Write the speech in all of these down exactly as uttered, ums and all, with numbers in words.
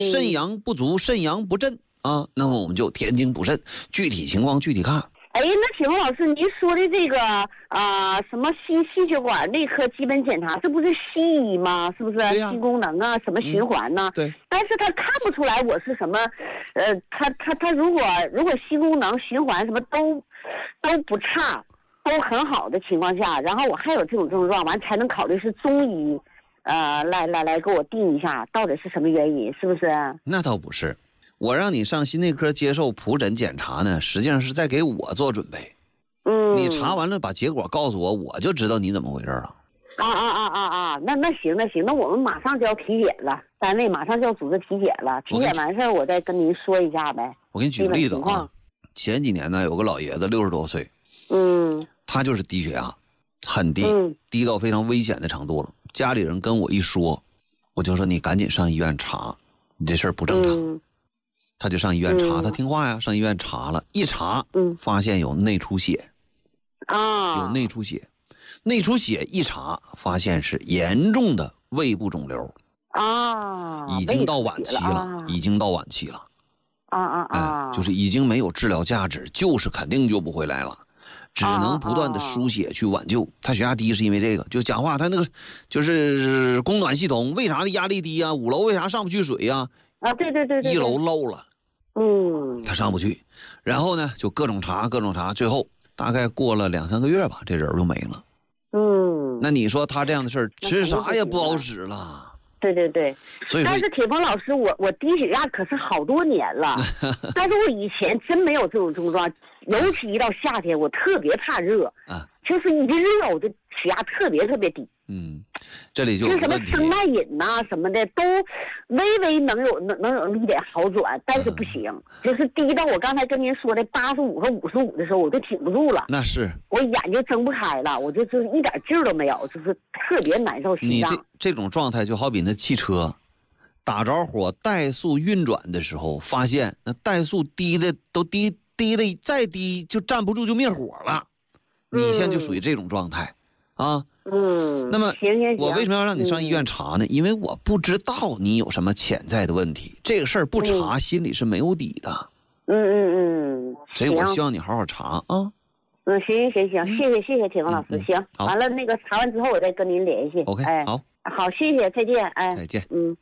肾阳不足，肾阳不振啊，那么我们就填精补肾，具体情况具体看。 哎，那请问老师，您说的这个啊、呃、什么心心血管内科基本检查，这不是西医吗？是不是？ 对呀、 心功能啊，什么循环呢、 嗯？对。 但是他看不出来我是什么，呃，他他他如果如果心功能、循环什么都都不差，都很好的情况下，然后我还有这种症状，完才能考虑是中医，呃，来来来给我定一下到底是什么原因，是不是？ 那倒不是。我让你上心内科接受普诊检查呢，实际上是在给我做准备。 嗯， 你查完了把结果告诉我，我就知道你怎么回事了。 啊啊啊啊啊！那那行那行，那我们马上就要体检了，单位马上就要组织体检了。体检完事儿我再跟您说一下呗。 我给你举个例子啊，前几年呢有个老爷子六十多岁， 嗯， 他就是低血压，很低， 嗯、 低到非常危险的程度了。家里人跟我一说，我就说你赶紧上医院查，你这事儿不正常。 嗯他就上医院查， 嗯、 他听话呀，上医院查了，一查， 嗯， 发现有内出血， 啊， 有内出血，内出血一查，发现是严重的胃部肿瘤， 啊， 已经到晚期了， 啊、 已经到晚期了， 啊啊啊、 哎，就是已经没有治疗价值，就是肯定救不回来了，只能不断的输血去挽救。他血压低是因为这个，就讲话他那个就是供暖系统为啥的压力低啊？五楼为啥上不去水呀？ 啊，对对对对， 一楼漏了。 嗯， 他上不去，然后呢，就各种查，各种查，最后大概过了两三个月吧，这人就没了。 嗯， 那你说他这样的事儿，吃啥也不好使了。 对对对， 所以说， 但是铁峰老师，我我低血压可是好多年了，但是我以前真没有这种症状，尤其一到夏天，我特别怕热， 啊， 就是一热，我的血压特别特别低。 嗯，这里就有什么生脉饮呐、啊、什么的，都微微能有能能有一点好转，但是不行，嗯、就是低到我刚才跟您说的八十五和五十五的时候，我就挺不住了。 那是我眼睛睁不开了，我就就是一点劲儿都没有，就是特别难受。 你这这种状态就好比那汽车打着火怠速运转的时候，发现那怠速低的都低低的再低就站不住就灭火了，嗯、你现在就属于这种状态啊。 嗯， 那么行行行， 我为什么要让你上医院查呢？嗯、因为我不知道你有什么潜在的问题，这个事儿不查、嗯、心里是没有底的。 嗯嗯嗯， 所以我希望你好好查啊。 嗯，行行行行，谢谢谢谢铁峰老师， 嗯、 行，完了那个查完之后我再跟您联系。 OK， 哎， 好， 好，谢谢，再见，哎， 再见， 嗯。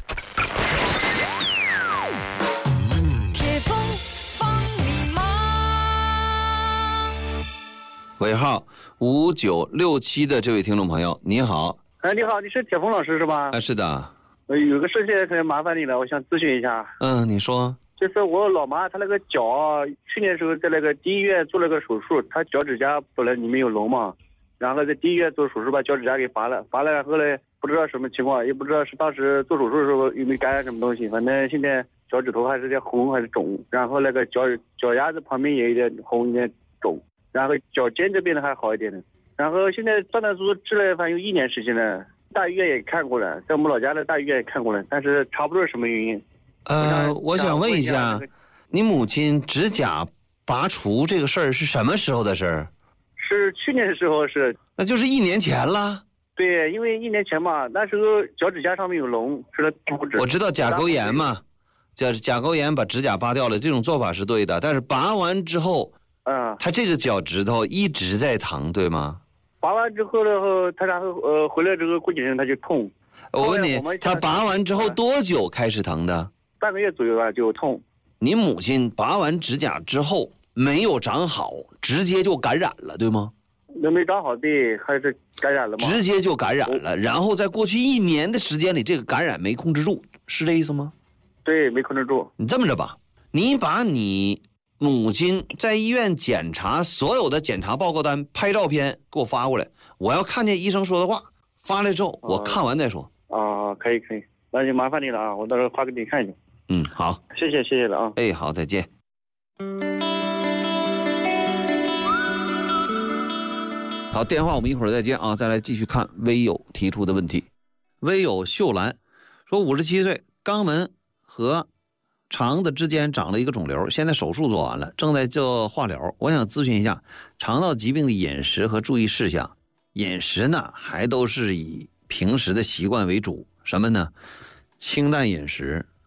铁峰帮你忙。 尾号五九六七的这位听众朋友，你好。 哎，你好，你是铁峰老师是吧？ 啊，是的。 呃，有个事情可能麻烦你了，我想咨询一下。 嗯，你说。 就是我老妈，她那个脚，去年时候在那个第一医院做了个手术，她脚趾甲本来里面有脓嘛，然后在第一医院做手术把脚趾甲给拔了，拔了后来不知道什么情况，也不知道是当时做手术的时候有没有感染什么东西，反正现在脚趾头还是有点红还是肿，然后那个脚脚丫子旁边也有点红有点肿。然后脚尖这边的还好一点的，然后现在断断续续治了反正有一年时间了，大医院也看过了，在我们老家的大医院也看过了，但是查不出什么原因。 呃，我想问一下， 这个、 你母亲指甲拔除这个事儿是什么时候的事儿？ 是去年的时候是， 那就是一年前了。 对，因为一年前嘛，那时候脚趾甲上面有脓，是了大拇指。 我知道甲沟炎嘛，甲甲沟炎把指甲拔掉了，这种做法是对的，但是拔完之后。 嗯， 他这个脚趾头一直在疼，对吗？ 拔完之后然后他然后呃回来之后过几天他就痛。 我问你，他拔完之后多久开始疼的？ 半个月左右啊就痛。 你母亲拔完指甲之后没有长好，直接就感染了，对吗？ 那没长好，对，还是感染了吗？ 直接就感染了，然后在过去一年的时间里，这个感染没控制住，是这意思吗？ 对，没控制住。 你这么着吧，你把你母亲在医院检查所有的检查报告单拍照片给我发过来，我要看见医生说的话，发来之后我看完再说。 啊，可以可以，那就麻烦你了啊，我到时候发给你看一下。 嗯，好， 谢谢谢谢了啊。 哎，好，再见。好，电话我们一会儿再见啊，再来继续看微友提出的问题。微友秀兰说，五十七岁，肛门和肠子之间长了一个肿瘤，现在手术做完了，正在做化疗。我想咨询一下肠道疾病的饮食和注意事项。饮食呢，还都是以平时的习惯为主，什么呢？清淡饮食，